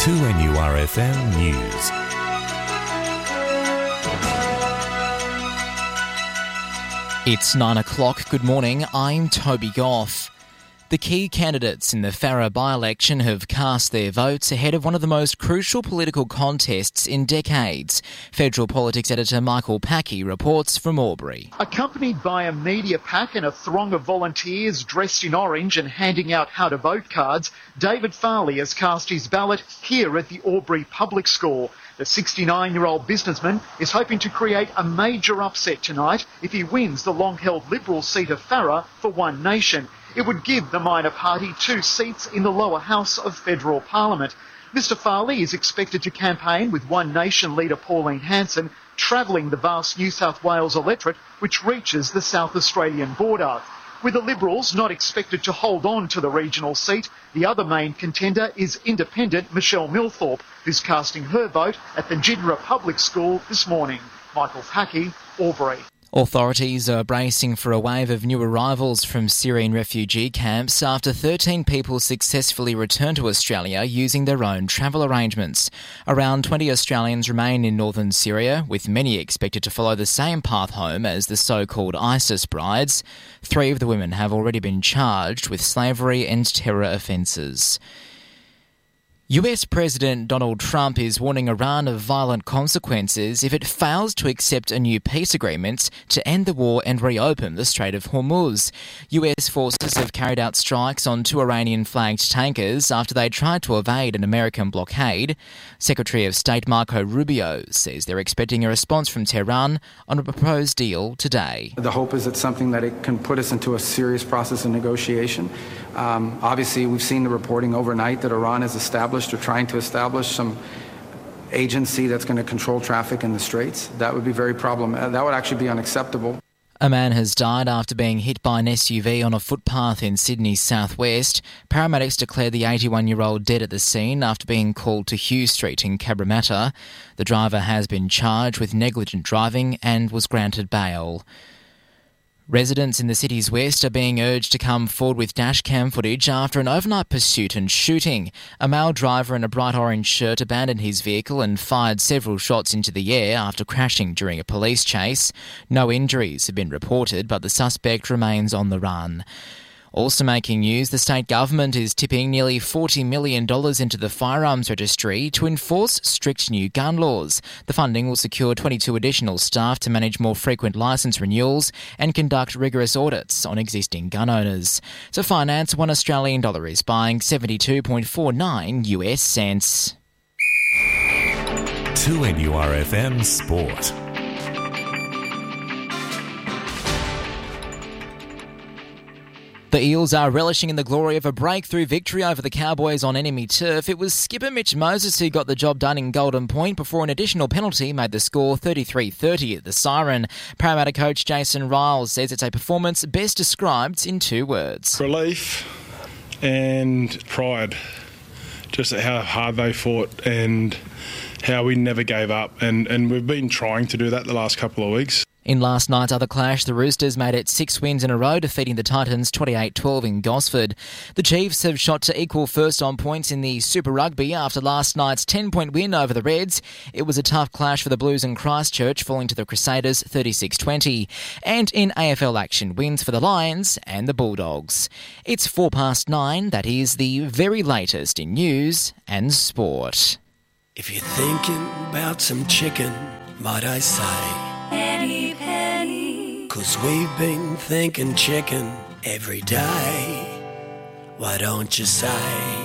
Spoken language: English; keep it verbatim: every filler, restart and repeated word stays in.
two N U R F M News. It's nine o'clock. Good morning. I'm Toby Goff. The key candidates in the Farrer by-election have cast their votes ahead of one of the most crucial political contests in decades. Federal Politics editor Michael Packey reports from Albury. Accompanied by a media pack and a throng of volunteers dressed in orange and handing out how-to-vote cards, David Farley has cast his ballot here at the Albury Public School. The sixty-nine-year-old businessman is hoping to create a major upset tonight if he wins the long-held Liberal seat of Farrer for One Nation. It would give the minor party two seats in the lower house of federal parliament. Mister Farley is expected to campaign with One Nation leader Pauline Hanson, travelling the vast New South Wales electorate which reaches the South Australian border. With the Liberals not expected to hold on to the regional seat, the other main contender is independent Michelle Milthorpe, who's casting her vote at the Ginra Public School this morning. Michael Packey, Albury. Authorities are bracing for a wave of new arrivals from Syrian refugee camps after thirteen people successfully returned to Australia using their own travel arrangements. Around twenty Australians remain in northern Syria, with many expected to follow the same path home as the so-called ISIS brides. Three of the women have already been charged with slavery and terror offences. U S President Donald Trump is warning Iran of violent consequences if it fails to accept a new peace agreement to end the war and reopen the Strait of Hormuz. U S forces have carried out strikes on two Iranian-flagged tankers after they tried to evade an American blockade. Secretary of State Marco Rubio says they're expecting a response from Tehran on a proposed deal today. The hope is it's something that it can put us into a serious process of negotiation. Um, obviously, we've seen the reporting overnight that Iran has established or trying to establish some agency that's going to control traffic in the Straits. That would be very problematic. That would actually be unacceptable. A man has died after being hit by an S U V on a footpath in Sydney's southwest. Paramedics declared the eighty-one-year-old dead at the scene after being called to Hugh Street in Cabramatta. The driver has been charged with negligent driving and was granted bail. Residents in the city's west are being urged to come forward with dashcam footage after an overnight pursuit and shooting. A male driver in a bright orange shirt abandoned his vehicle and fired several shots into the air after crashing during a police chase. No injuries have been reported, but the suspect remains on the run. Also making news, the state government is tipping nearly forty million dollars into the firearms registry to enforce strict new gun laws. The funding will secure twenty-two additional staff to manage more frequent licence renewals and conduct rigorous audits on existing gun owners. To finance, one Australian dollar is buying seventy-two point four nine U S cents. two N U R F M Sport. The Eels are relishing in the glory of a breakthrough victory over the Cowboys on enemy turf. It was skipper Mitch Moses who got the job done in Golden Point before an additional penalty made the score thirty-three thirty at the Siren. Parramatta coach Jason Riles says it's a performance best described in two words. Relief and pride. Just at how hard they fought and how we never gave up. And, and we've been trying to do that the last couple of weeks. In last night's other clash, the Roosters made it six wins in a row, defeating the Titans twenty-eight twelve in Gosford. The Chiefs have shot to equal first on points in the Super Rugby after last night's ten-point win over the Reds. It was a tough clash for the Blues in Christchurch, falling to the Crusaders thirty-six twenty. And in A F L action, wins for the Lions and the Bulldogs. It's four past nine. That is the very latest in news and sport. If you're thinking about some chicken, might I say, Penny, penny. 'Cause we've been thinking chicken every day. Why don't you say